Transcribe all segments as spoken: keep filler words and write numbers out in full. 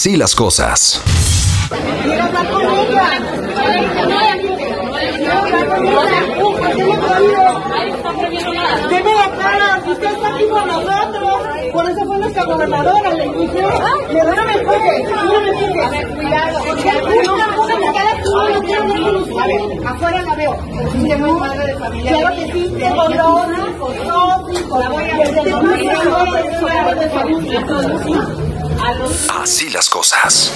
Así las cosas. Quiero hablar con ella. Deme la cara, si usted está aquí con nosotros, por eso fue nuestra gobernadora, le dije, pero no me empuje, no me empuje. A ver, cuidado, una me queda aquí, no quiero hablar con usted. Afuera la veo. Usted no es madre de familia. Claro que sí, tengo dos hijos, dos hijos. La voy a ver. Así las cosas.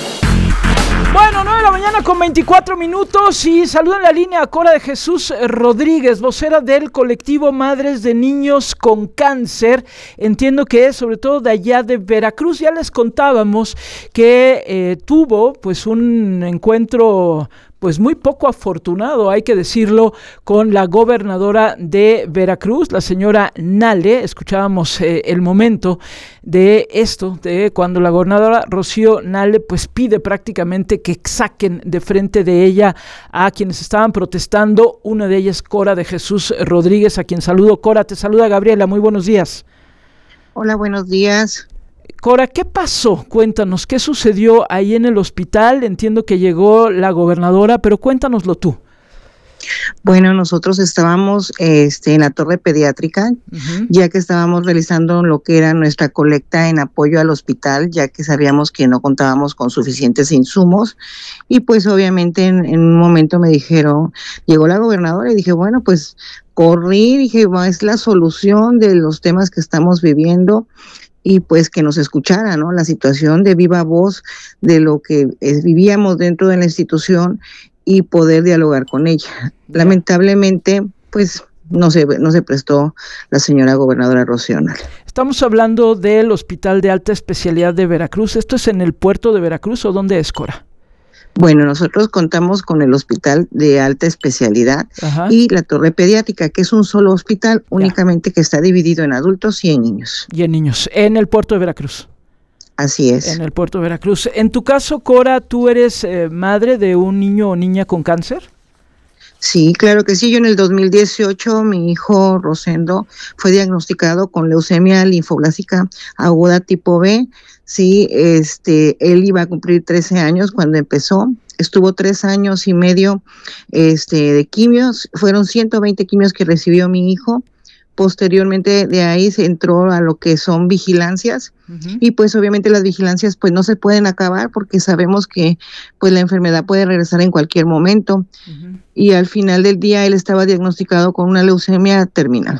Bueno, nueve de la mañana con veinticuatro minutos y saludo en la línea a Cora de Jesús Rodríguez, vocera del colectivo Madres de Niños con Cáncer. Entiendo que es sobre todo de allá de Veracruz. Ya les contábamos que eh, tuvo pues un encuentro pues muy poco afortunado, hay que decirlo, con la gobernadora de Veracruz, la señora Nale. Escuchábamos eh, el momento de esto, de cuando la gobernadora Rocío Nale pues pide prácticamente que saquen de frente de ella a quienes estaban protestando. Una de ellas, Cora de Jesús Rodríguez, a quien saludo. Cora, te saluda Gabriela, muy buenos días. Hola, buenos días. Cora, ¿qué pasó? Cuéntanos, ¿qué sucedió ahí en el hospital? Entiendo que llegó la gobernadora, pero cuéntanoslo tú. Bueno, nosotros estábamos este, en la torre pediátrica, uh-huh. ya que estábamos realizando lo que era nuestra colecta en apoyo al hospital, ya que sabíamos que no contábamos con suficientes insumos, y pues obviamente en, en un momento me dijeron, llegó la gobernadora y dije, bueno, pues corrí, dije, bueno, es la solución de los temas que estamos viviendo, y pues que nos escuchara, ¿no? La situación de viva voz de lo que es, vivíamos dentro de la institución y poder dialogar con ella. Lamentablemente, pues no se, no se prestó la señora gobernadora Rocío Nale. Estamos hablando del Hospital de Alta Especialidad de Veracruz. ¿Esto es en el puerto de Veracruz o dónde es, Cora? Bueno, nosotros contamos con el Hospital de Alta Especialidad Ajá. y la Torre Pediátrica, que es un solo hospital, ya. únicamente que está dividido en adultos y en niños. Y en niños, en el puerto de Veracruz. Así es. En el puerto de Veracruz. En tu caso, Cora, ¿tú eres eh, madre de un niño o niña con cáncer? Sí, claro que sí. Yo en el dos mil dieciocho, mi hijo Rosendo fue diagnosticado con leucemia linfoblásica aguda tipo B. Sí, este, él iba a cumplir trece años cuando empezó. Estuvo tres años y medio este, de quimios. Fueron ciento veinte quimios que recibió mi hijo. Posteriormente de ahí se entró a lo que son vigilancias uh-huh. y pues obviamente las vigilancias pues no se pueden acabar porque sabemos que pues la enfermedad puede regresar en cualquier momento uh-huh. y al final del día él estaba diagnosticado con una leucemia terminal.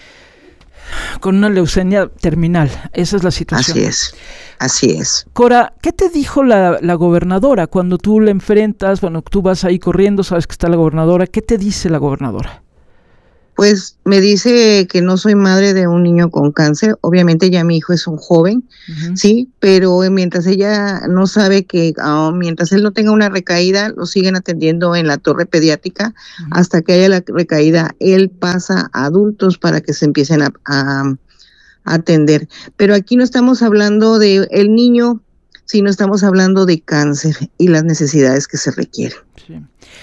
Con una leucemia terminal, esa es la situación. Así es, así es. Cora, ¿qué te dijo la, la gobernadora cuando tú la enfrentas? Bueno, tú vas ahí corriendo, sabes que está la gobernadora. ¿Qué te dice la gobernadora? Pues me dice que no soy madre de un niño con cáncer. Obviamente ya mi hijo es un joven, uh-huh. sí, pero mientras ella no sabe que, uh, mientras él no tenga una recaída, lo siguen atendiendo en la torre pediátrica. Uh-huh. Hasta que haya la recaída, él pasa a adultos para que se empiecen a, a, a atender. Pero aquí no estamos hablando de el niño, sino estamos hablando de cáncer y las necesidades que se requieren. Sí.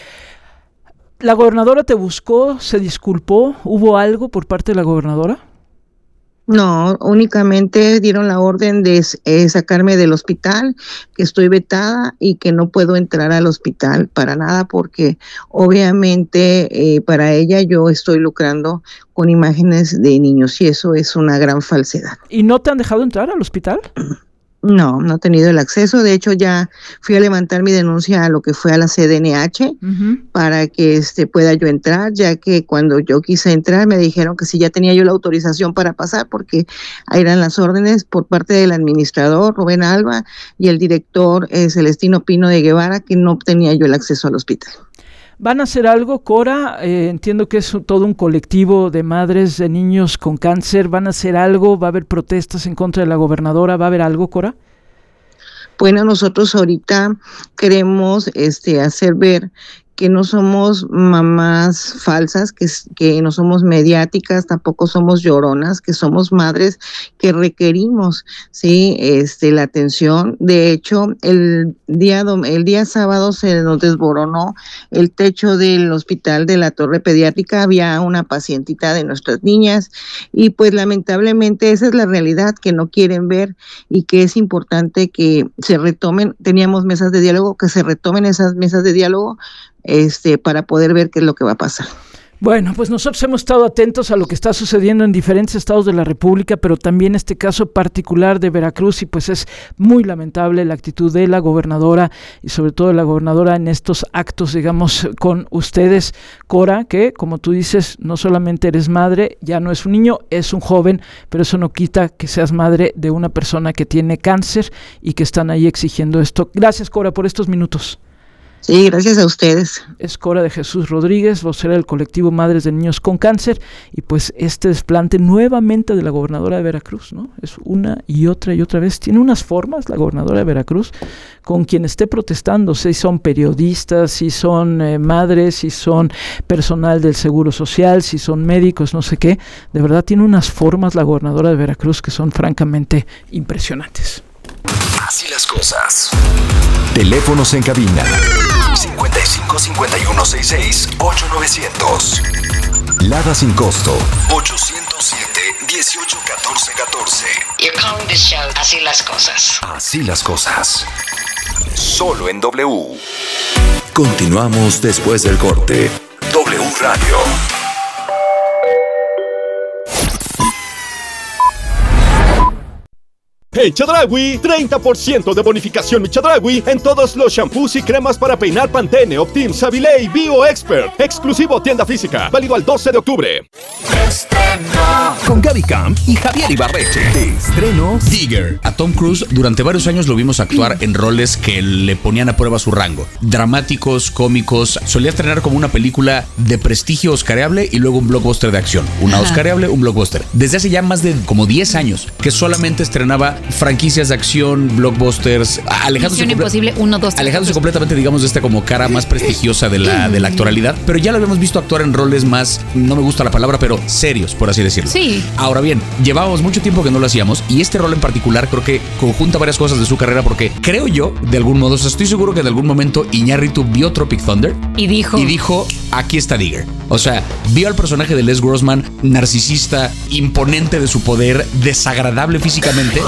¿La gobernadora te buscó, se disculpó? ¿Hubo algo por parte de la gobernadora? No, únicamente dieron la orden de eh, sacarme del hospital, que estoy vetada y que no puedo entrar al hospital para nada porque obviamente eh, para ella yo estoy lucrando con imágenes de niños y eso es una gran falsedad. ¿Y no te han dejado entrar al hospital? No, no he tenido el acceso. De hecho, ya fui a levantar mi denuncia a lo que fue a la C D N H uh-huh. para que este pueda yo entrar, ya que cuando yo quise entrar me dijeron que si ya tenía yo la autorización para pasar, porque eran las órdenes por parte del administrador Rubén Alba y el director eh, Celestino Pino de Guevara, que no tenía yo el acceso al hospital. ¿Van a hacer algo, Cora? Eh, entiendo que es todo un colectivo de madres de niños con cáncer. ¿Van a hacer algo? ¿Va a haber protestas en contra de la gobernadora? ¿Va a haber algo, Cora? Bueno, nosotros ahorita queremos este, hacer ver que no somos mamás falsas, que, que no somos mediáticas, tampoco somos lloronas, que somos madres que requerimos, sí, este, la atención. De hecho, el día, el día sábado se nos desboronó el techo del hospital de la Torre Pediátrica, había una pacientita de nuestras niñas y pues lamentablemente esa es la realidad que no quieren ver y que es importante que se retomen, teníamos mesas de diálogo, que se retomen esas mesas de diálogo este, para poder ver qué es lo que va a pasar. Bueno, pues nosotros hemos estado atentos a lo que está sucediendo en diferentes estados de la República, pero también este caso particular de Veracruz, y pues es muy lamentable la actitud de la gobernadora y sobre todo de la gobernadora en estos actos, digamos, con ustedes, Cora, que como tú dices, no solamente eres madre, ya no es un niño, es un joven, pero eso no quita que seas madre de una persona que tiene cáncer y que están ahí exigiendo esto. Gracias, Cora, por estos minutos. Sí, gracias a ustedes. Es Cora de Jesús Rodríguez, vocera del colectivo Madres de Niños con Cáncer, y pues este desplante nuevamente de la gobernadora de Veracruz, ¿no? Es una y otra y otra vez. Tiene unas formas la gobernadora de Veracruz con quien esté protestando, si son periodistas, si son eh, madres, si son personal del Seguro Social, si son médicos, no sé qué. De verdad tiene unas formas la gobernadora de Veracruz que son francamente impresionantes. Así las cosas. Teléfonos en cabina cincuenta y cinco cincuenta y uno sesenta y seis ocho novecientos. Lada sin costo ochocientos siete dieciocho catorce catorce. You're calling this show Así las cosas. Así las cosas. Solo en W. Continuamos después del corte. W Radio. En Chedraui, treinta por ciento de bonificación en Chedraui en todos los shampoos y cremas para peinar Pantene, Optim, Savilé y Bio Expert. Exclusivo tienda física, válido al doce de octubre. Estreno. Con Gaby Camp y Javier Ibarreche. De estrenos. Digger. A Tom Cruise durante varios años lo vimos actuar en roles que le ponían a prueba su rango. Dramáticos, cómicos. Solía estrenar como una película de prestigio oscareable y luego un blockbuster de acción. Una Ajá. oscareable, un blockbuster. Desde hace ya más de como diez años que solamente estrenaba franquicias de acción, blockbusters, alejándose, Misión Imposible uno, dos, tres, alejándose completamente, digamos, de esta como cara más prestigiosa de la, de la actualidad, pero ya lo habíamos visto actuar en roles más, no me gusta la palabra, pero serios, por así decirlo. Sí. Ahora bien, llevábamos mucho tiempo que no lo hacíamos y este rol en particular creo que conjunta varias cosas de su carrera porque creo yo, de algún modo, o sea, estoy seguro que en algún momento Iñárritu vio Tropic Thunder y dijo, y dijo, aquí está Digger. O sea, vio al personaje de Les Grossman, narcisista, imponente de su poder, desagradable físicamente.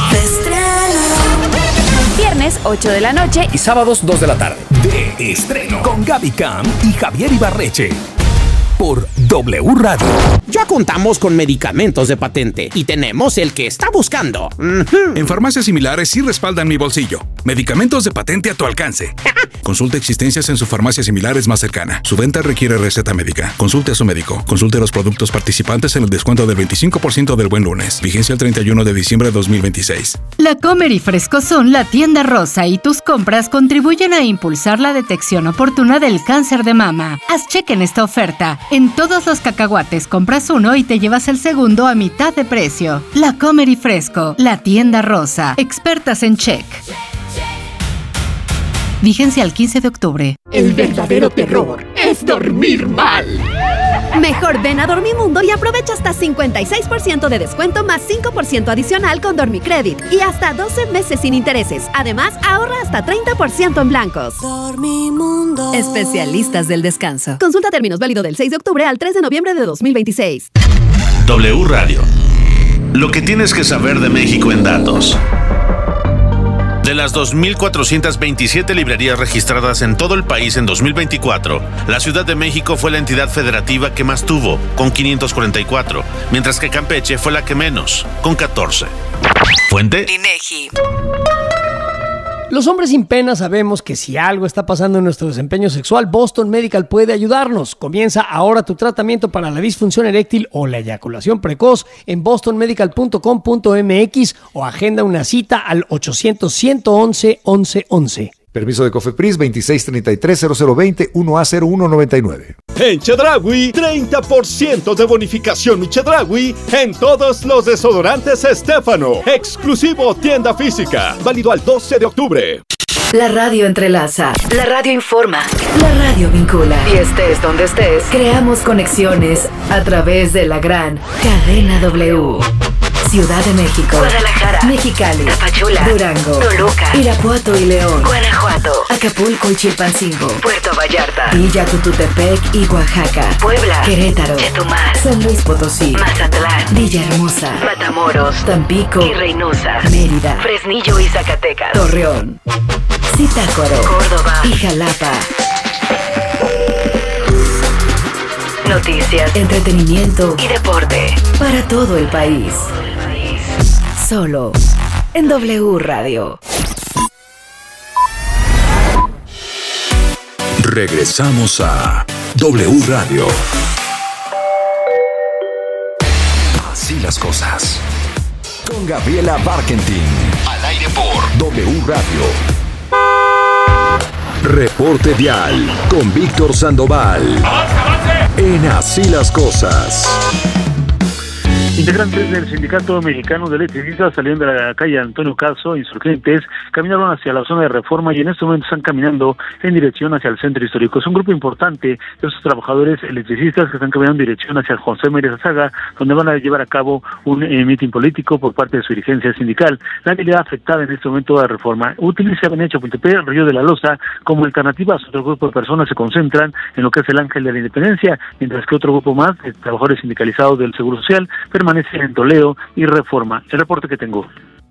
Viernes ocho de la noche y sábados dos de la tarde. De estreno con Gaby Camp y Javier Ibarreche. Por W Radio. Ya contamos con medicamentos de patente y tenemos el que está buscando. Uh-huh. En farmacias similares sí respaldan mi bolsillo. Medicamentos de patente a tu alcance. Consulte existencias en su farmacia similares más cercana. Su venta requiere receta médica. Consulte a su médico. Consulte los productos participantes en el descuento del veinticinco por ciento del Buen Lunes. Vigencia el treinta y uno de diciembre de dos mil veintiséis. La Comer y Frescosón, la tienda rosa y tus compras contribuyen a impulsar la detección oportuna del cáncer de mama. Haz cheque en esta oferta. En todos los cacahuates compras uno y te llevas el segundo a mitad de precio. La Comer y Fresco, la tienda rosa. Expertas en check. Vigencia al quince de octubre. El verdadero terror es dormir mal. Mejor ven a Dormimundo y aprovecha hasta cincuenta y seis por ciento de descuento más cinco por ciento adicional con Dormicredit y hasta doce meses sin intereses. Además, ahorra hasta treinta por ciento en blancos. Dormimundo. Especialistas del descanso. Consulta términos válido del seis de octubre al tres de noviembre de dos mil veintiséis. W Radio. Lo que tienes que saber de México en datos. De las dos mil cuatrocientas veintisiete librerías registradas en todo el país en dos mil veinticuatro, la Ciudad de México fue la entidad federativa que más tuvo, con quinientos cuarenta y cuatro, mientras que Campeche fue la que menos, con catorce. ¿Fuente? INEGI. Los hombres sin pena sabemos que si algo está pasando en nuestro desempeño sexual, Boston Medical puede ayudarnos. Comienza ahora tu tratamiento para la disfunción eréctil o la eyaculación precoz en boston medical punto com punto m x o agenda una cita al ochocientos, ciento once, once once. Permiso de COFEPRIS veintiséis treinta y tres cero cero veinte uno A cero uno noventa y nueve. En Chedraui, treinta por ciento de bonificación mi Chedraui en todos los desodorantes Estéfano. Exclusivo tienda física. Válido al doce de octubre. La radio entrelaza. La radio informa. La radio vincula. Y estés donde estés, creamos conexiones a través de la gran cadena W. Ciudad de México, Guadalajara, Mexicali, Tapachula, Durango, Toluca, Irapuato y León, Guanajuato, Acapulco y Chilpancingo, Puerto Vallarta, Villa Tututepec y Oaxaca, Puebla, Querétaro, Chetumal, San Luis Potosí, Mazatlán, Villahermosa, Matamoros, Tampico y Reynosa, Mérida, Fresnillo y Zacatecas, Torreón, Zitácuaro, Córdoba y Jalapa. Noticias, entretenimiento y deporte para todo el país. Solo en W Radio. Regresamos a W Radio. Así las cosas. Con Gabriela Barkentin. Al aire por W Radio. Reporte Vial con Víctor Sandoval. En Así las cosas. Integrantes del Sindicato Mexicano de Electricistas salieron de la calle Antonio Caso, Insurgentes, caminaron hacia la zona de Reforma y en este momento están caminando en dirección hacia el centro histórico. Es un grupo importante de esos trabajadores electricistas que están caminando en dirección hacia José María Zaga, donde van a llevar a cabo un eh, mitin político por parte de su dirigencia sindical. La habilidad afectada en este momento de la Reforma utiliza Avenida Chapultepec, Río de la Loza, como alternativas. Otro grupo de personas se concentran en lo que es el Ángel de la Independencia, mientras que otro grupo más de trabajadores sindicalizados del Seguro Social permanecen en Toledo y Reforma. El reporte que tengo.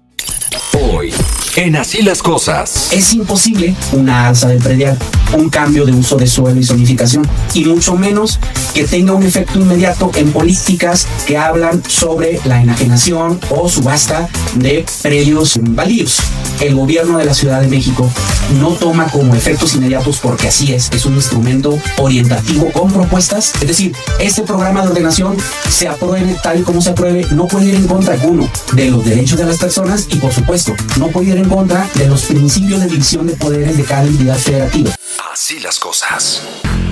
Hoy, en Así las cosas. Es imposible una alza del predial, un cambio de uso de suelo y zonificación, y mucho menos que tenga un efecto inmediato en políticas que hablan sobre la enajenación o subasta de predios baldíos. El gobierno de la Ciudad de México no toma como efectos inmediatos porque así es, es un instrumento orientativo con propuestas, es decir, este programa de ordenación se apruebe tal y como se apruebe, no puede ir en contra alguno de los derechos de las personas y por supuesto no puede ir en contra de los principios de división de poderes de cada entidad federativa. Así las cosas.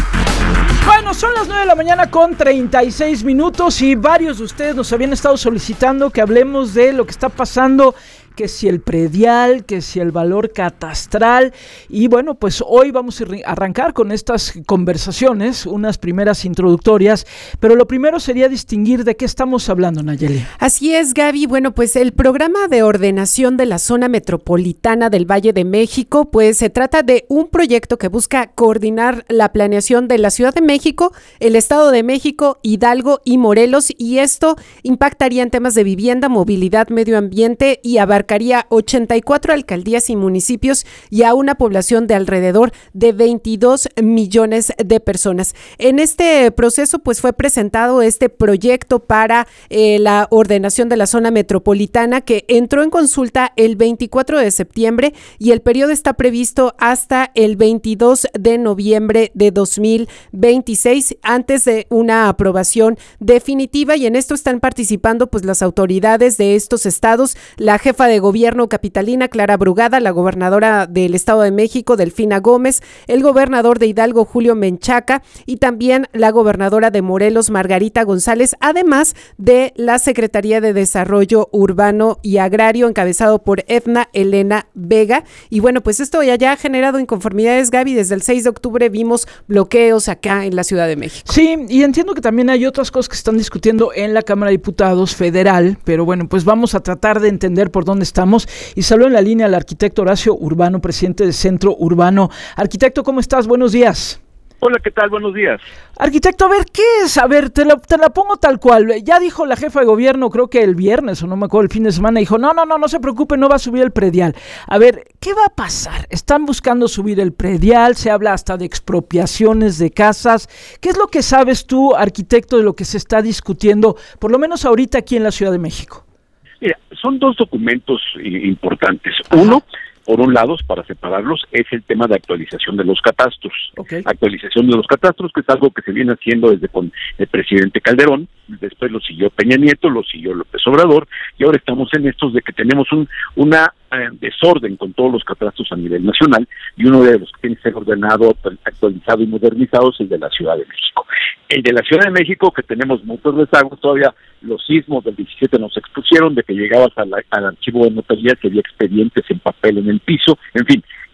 Bueno, son las nueve de la mañana con treinta y seis minutos y varios de ustedes nos habían estado solicitando que hablemos de lo que está pasando, que si el predial, que si el valor catastral, y bueno, pues hoy vamos a arrancar con estas conversaciones, unas primeras introductorias, pero lo primero sería distinguir de qué estamos hablando, Nayeli. Así es, Gaby. Bueno, pues el programa de ordenación de la zona metropolitana del Valle de México, pues se trata de un proyecto que busca coordinar la planeación de la Ciudad de México, el Estado de México, Hidalgo y Morelos, y esto impactaría en temas de vivienda, movilidad, medio ambiente y abarcaría ochenta y cuatro alcaldías y municipios y a una población de alrededor de veintidós millones de personas. En este proceso, pues fue presentado este proyecto para eh, la ordenación de la zona metropolitana que entró en consulta el veinticuatro de septiembre y el periodo está previsto hasta el veintidós de noviembre de dos mil veintiséis antes de una aprobación definitiva, y en esto están participando pues las autoridades de estos estados, la jefa de gobierno capitalina Clara Brugada, la gobernadora del Estado de México Delfina Gómez, el gobernador de Hidalgo Julio Menchaca y también la gobernadora de Morelos Margarita González, además de la Secretaría de Desarrollo Urbano y Agrario encabezado por Edna Elena Vega. Y bueno, pues esto ya, ya ha generado inconformidades, Gaby. Desde el seis de octubre vimos bloqueos acá en la Ciudad de México. Sí, y entiendo que también hay otras cosas que están discutiendo en la Cámara de Diputados federal, pero bueno, pues vamos a tratar de entender por dónde estamos, y saludo en la línea al arquitecto Horacio Urbano, presidente del Centro Urbano. Arquitecto, ¿cómo estás? Buenos días. Hola, ¿qué tal? Buenos días. Arquitecto, a ver, ¿qué es? A ver, te la, te la pongo tal cual. Ya dijo la jefa de gobierno, creo que el viernes, o no me acuerdo, el fin de semana, dijo, no, no, no, no se preocupe, no va a subir el predial. A ver, ¿qué va a pasar? Están buscando subir el predial, se habla hasta de expropiaciones de casas. ¿Qué es lo que sabes tú, arquitecto, de lo que se está discutiendo, por lo menos ahorita aquí en la Ciudad de México? Mira, son dos documentos importantes. Ajá. Uno, por un lado, para separarlos, es el tema de actualización de los catastros. Okay. Actualización de los catastros, que es algo que se viene haciendo desde con el presidente Calderón, después lo siguió Peña Nieto, lo siguió López Obrador, y ahora estamos en estos de que tenemos un una eh, desorden con todos los catastros a nivel nacional, y uno de los que tiene que ser ordenado, actualizado y modernizado es el de la Ciudad de México. El de la Ciudad de México, que tenemos muchos rezagos, todavía los sismos del diecisiete nos expusieron de que llegabas a la, al archivo de notaría que había expedientes en papel en el piso, en fin,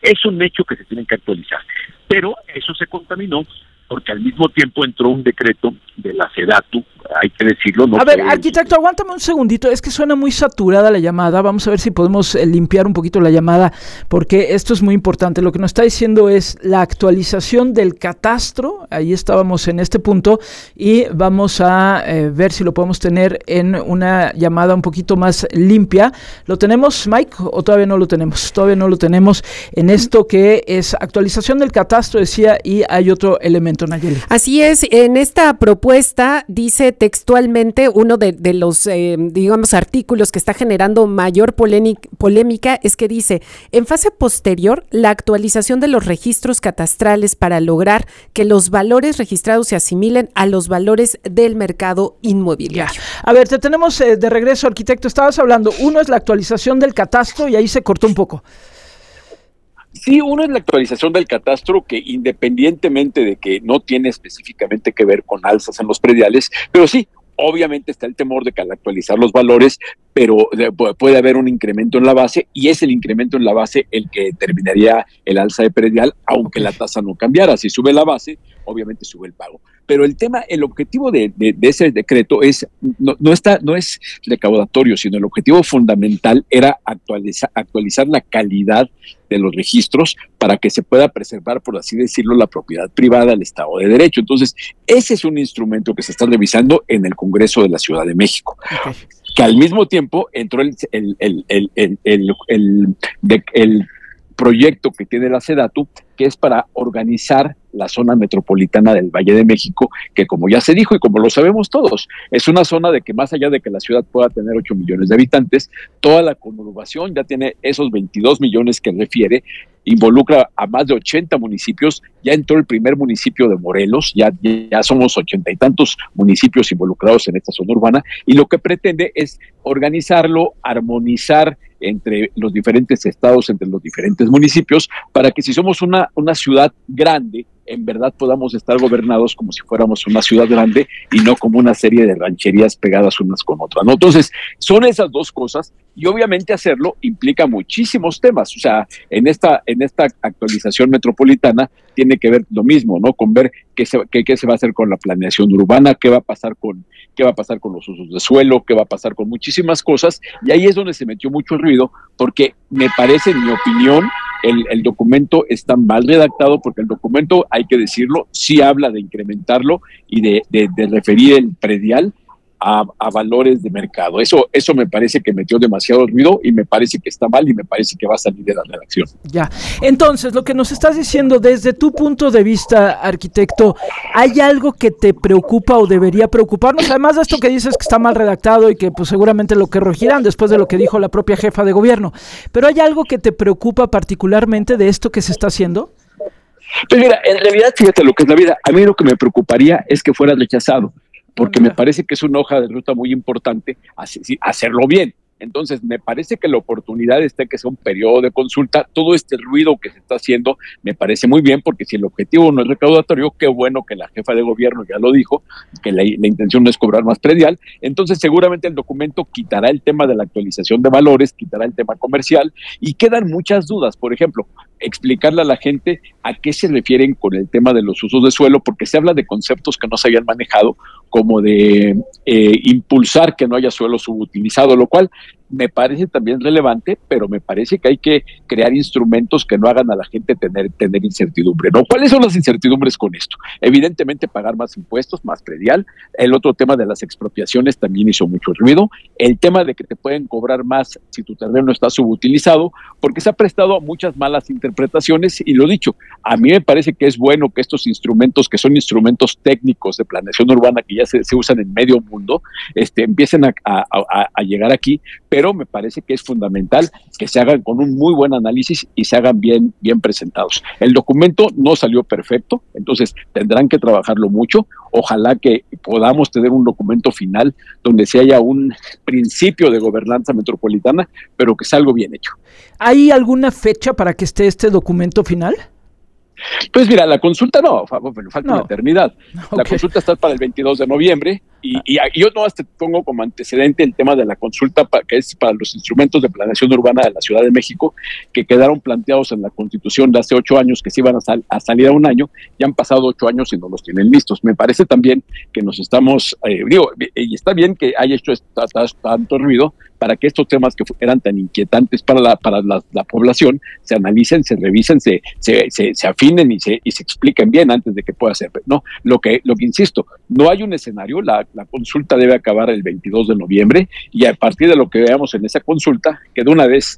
Es un hecho que se tienen que actualizar, pero eso se contaminó porque al mismo tiempo entró un decreto de la SEDATU, hay que decirlo. No a ver, sé, arquitecto, aguántame un segundito, es que suena muy saturada la llamada, vamos a ver si podemos eh, limpiar un poquito la llamada, porque esto es muy importante. Lo que nos está diciendo es la actualización del catastro, ahí estábamos en este punto, y vamos a eh, ver si lo podemos tener en una llamada un poquito más limpia. ¿Lo tenemos, Mike, o todavía no lo tenemos? Todavía no lo tenemos en esto que es actualización del catastro, decía, y hay otro elemento. Nayeli. Así es, en esta propuesta dice textualmente uno de, de los, eh, digamos, artículos que está generando mayor polémica, polémica es que dice, en fase posterior, la actualización de los registros catastrales para lograr que los valores registrados se asimilen a los valores del mercado inmobiliario. Ya. A ver, te tenemos eh, de regreso, arquitecto, estabas hablando, uno es la actualización del catastro y ahí se cortó un poco. Sí, uno es la actualización del catastro, que independientemente de que no tiene específicamente que ver con alzas en los prediales, pero sí, obviamente está el temor de que al actualizar los valores, pero puede haber un incremento en la base, y es el incremento en la base el que determinaría el alza de predial, aunque la tasa no cambiara. Si sube la base, obviamente sube el pago. Pero el tema, el objetivo de, de, de ese decreto es no, no, está, no es recaudatorio, sino el objetivo fundamental era actualizar, actualizar la calidad de los registros para que se pueda preservar, por así decirlo, la propiedad privada, el Estado de Derecho. Entonces, ese es un instrumento que se está revisando en el Congreso de la Ciudad de México. Okay. Que al mismo tiempo entró el, el, el, el, el, el, el, el, el proyecto que tiene la SEDATU, que es para organizar la zona metropolitana del Valle de México, que como ya se dijo y como lo sabemos todos, es una zona de que más allá de que la ciudad pueda tener ocho millones de habitantes, toda la conurbación ya tiene esos veintidós millones que refiere, involucra a más de ochenta municipios, ya entró el primer municipio de Morelos, ya, ya somos ochenta y tantos municipios involucrados en esta zona urbana, y lo que pretende es organizarlo, armonizar entre los diferentes estados, entre los diferentes municipios, para que si somos una, una ciudad grande, en verdad podamos estar gobernados como si fuéramos una ciudad grande y no como una serie de rancherías pegadas unas con otras, ¿no? Entonces, son esas dos cosas, y obviamente hacerlo implica muchísimos temas. O sea, en esta, en esta actualización metropolitana tiene que ver lo mismo, ¿no? Con ver qué se, qué, qué se va a hacer con la planeación urbana, qué va a pasar con, qué va a pasar con los usos de suelo, qué va a pasar con muchísimas cosas, y ahí es donde se metió mucho ruido, porque me parece, en mi opinión, el, el documento está mal redactado, porque el documento, hay que decirlo, sí habla de incrementarlo y de, de, de referir el predial a, a valores de mercado. Eso, eso me parece que metió demasiado ruido, y me parece que está mal, y me parece que va a salir de la redacción. Ya, entonces, lo que nos estás diciendo desde tu punto de vista, arquitecto, ¿hay algo que te preocupa o debería preocuparnos? Además de esto que dices que está mal redactado y que pues seguramente lo corregirán después de lo que dijo la propia jefa de gobierno, ¿pero hay algo que te preocupa particularmente de esto que se está haciendo? Pues mira, en realidad, fíjate lo que es la vida. A mí lo que me preocuparía es que fuera rechazado, porque me parece que es una hoja de ruta muy importante hacerlo bien. Entonces, me parece que la oportunidad está en que sea un periodo de consulta. Todo este ruido que se está haciendo me parece muy bien, porque si el objetivo no es recaudatorio, qué bueno que la jefa de gobierno ya lo dijo, que la, la intención no es cobrar más predial. Entonces, seguramente el documento quitará el tema de la actualización de valores, quitará el tema comercial, y quedan muchas dudas. Por ejemplo, explicarle a la gente a qué se refieren con el tema de los usos de suelo, porque se habla de conceptos que no se habían manejado, como de eh, impulsar que no haya suelo subutilizado, lo cual me parece también relevante, pero me parece que hay que crear instrumentos que no hagan a la gente tener, tener incertidumbre, ¿no? ¿Cuáles son las incertidumbres con esto? Evidentemente, pagar más impuestos, más predial. El otro tema de las expropiaciones también hizo mucho ruido. El tema de que te pueden cobrar más si tu terreno está subutilizado, porque se ha prestado a muchas malas interpretaciones, y lo dicho, a mí me parece que es bueno que estos instrumentos, que son instrumentos técnicos de planeación urbana que ya se, se usan en medio mundo, este, empiecen a, a, a, a llegar aquí, pero me parece que es fundamental que se hagan con un muy buen análisis y se hagan bien, bien presentados. El documento no salió perfecto, entonces tendrán que trabajarlo mucho. Ojalá que podamos tener un documento final donde se haya un principio de gobernanza metropolitana, pero que sea algo bien hecho. ¿Hay alguna fecha para que esté este documento final? Pues mira, la consulta no, falta no. una eternidad. Okay. La consulta está para el veintidós de noviembre y, y, y yo no te pongo como antecedente el tema de la consulta para, que es para los instrumentos de planeación urbana de la Ciudad de México que quedaron planteados en la Constitución de hace ocho años que se iban a, sal, a salir a un año y han pasado ocho años y no los tienen listos. Me parece también que nos estamos, eh, digo, y está bien que haya hecho esta, tanto ruido para que estos temas que eran tan inquietantes para la, para la, la población se analicen, se revisen, se, se, se, se afinen y se, y se expliquen bien antes de que pueda ser. No, lo que, lo que insisto, no hay un escenario, la, la consulta debe acabar el veintidós de noviembre y a partir de lo que veamos en esa consulta, que de una vez,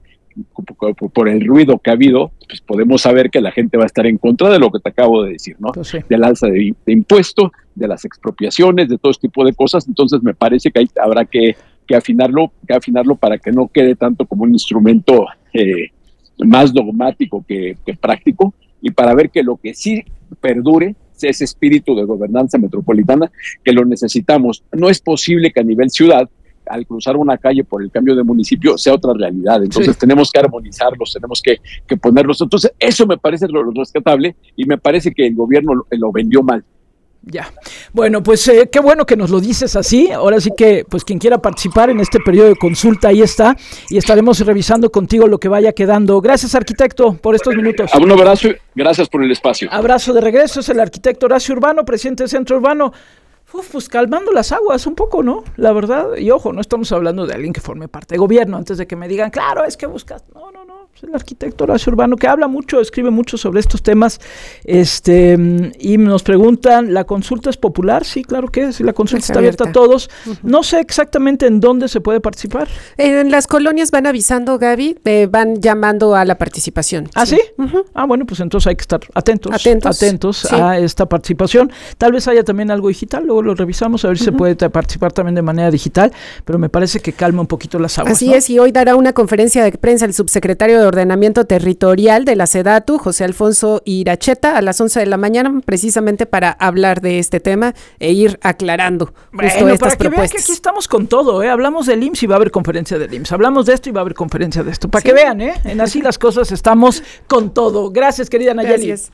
por el ruido que ha habido, pues podemos saber que la gente va a estar en contra de lo que te acabo de decir, ¿no? Pues sí. Del alza de, de impuesto, de las expropiaciones, de todo este tipo de cosas. Entonces me parece que ahí habrá que que afinarlo, que afinarlo para que no quede tanto como un instrumento eh, más dogmático que, que práctico, y para ver que lo que sí perdure sea ese espíritu de gobernanza metropolitana que lo necesitamos. No es posible que a nivel ciudad, al cruzar una calle por el cambio de municipio, sea otra realidad. Entonces sí. tenemos que armonizarlos, tenemos que, que ponerlos. Entonces eso me parece lo, lo rescatable y me parece que el gobierno lo, lo vendió mal. Ya, bueno, pues eh, qué bueno que nos lo dices así. Ahora sí que, pues quien quiera participar en este periodo de consulta, ahí está, y estaremos revisando contigo lo que vaya quedando. Gracias, arquitecto, por estos minutos. Un abrazo, gracias por el espacio. Abrazo de regreso, es el arquitecto Horacio Urbano, presidente del Centro Urbano. Uf, pues calmando las aguas un poco, ¿no? La verdad, y ojo, no estamos hablando de alguien que forme parte de gobierno, antes de que me digan, claro, es que buscas, no, no, no, es el arquitecto Horacio Urbano, que habla mucho, escribe mucho sobre estos temas, este, y nos preguntan, ¿la consulta es popular? Sí, claro que es, la consulta es está abierta. abierta a todos, uh-huh. No sé exactamente en dónde se puede participar. En las colonias van avisando, Gaby, eh, van llamando a la participación. ¿Ah, sí? sí? Uh-huh. Ah, bueno, pues entonces hay que estar atentos, atentos, atentos sí. a esta participación, tal vez haya también algo digital, luego lo revisamos a ver si uh-huh. se puede participar también de manera digital, pero me parece que calma un poquito las aguas. Así ¿no? es, y hoy dará una conferencia de prensa el subsecretario de Ordenamiento Territorial de la SEDATU, José Alfonso Iracheta, a las once de la mañana, precisamente para hablar de este tema e ir aclarando bueno, justo estas para que propuestas. Vean que aquí estamos con todo, ¿eh? Hablamos del I M S S y va a haber conferencia del I M S S, hablamos de esto y va a haber conferencia de esto, para sí. que vean, ¿eh? En Así las Cosas estamos con todo. Gracias, querida Nayeli. Gracias.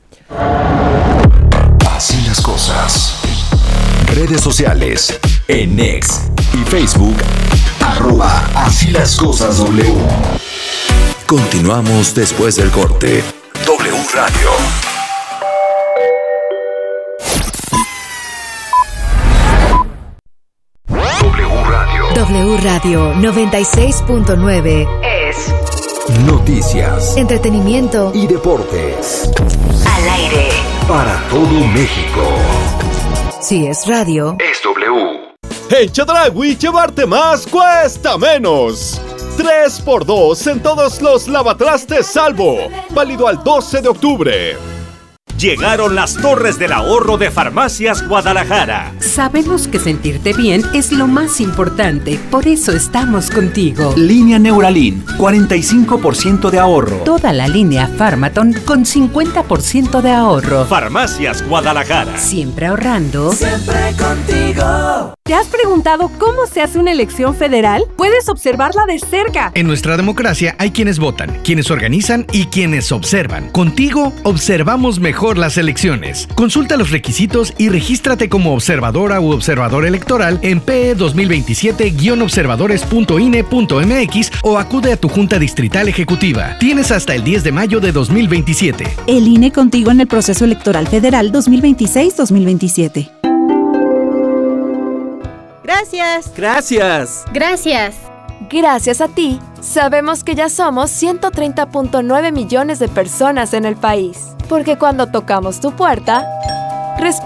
Así las cosas. Redes sociales, en X y Facebook, arroba Así las Cosas W. Continuamos después del corte. W Radio. W Radio. W Radio noventa y seis punto nueve es noticias, entretenimiento y deportes. Al aire. Para todo México. Si es radio, es W. En Chedraui, llevarte más cuesta menos. tres por dos en todos los lavatrastes Salvo. Válido al doce de octubre. Llegaron las Torres del Ahorro de Farmacias Guadalajara. Sabemos que sentirte bien es lo más importante, por eso estamos contigo. Línea Neuralin, cuarenta y cinco por ciento de ahorro. Toda la línea Pharmaton con cincuenta por ciento de ahorro. Farmacias Guadalajara. Siempre ahorrando. Siempre contigo. ¿Te has preguntado cómo se hace una elección federal? Puedes observarla de cerca. En nuestra democracia hay quienes votan, quienes organizan y quienes observan. Contigo observamos mejor las elecciones. Consulta los requisitos y regístrate como observadora u observador electoral en P E dos mil veintisiete guion observadores punto I N E punto M X o acude a tu Junta Distrital Ejecutiva. Tienes hasta el diez de mayo de dos mil veintisiete. El I N E contigo en el proceso electoral federal dos mil veintiséis dos mil veintisiete. Gracias. Gracias. Gracias. Gracias a ti, sabemos que ya somos ciento treinta punto nueve millones de personas en el país. Porque cuando tocamos tu puerta,